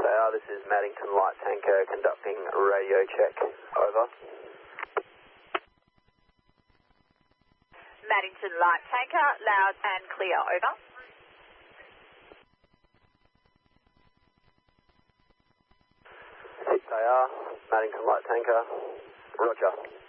6AR, this is Maddington Light Tanker conducting radio check. Over. Maddington Light Tanker, loud and clear. Over. AR, Maddington Light Tanker, roger.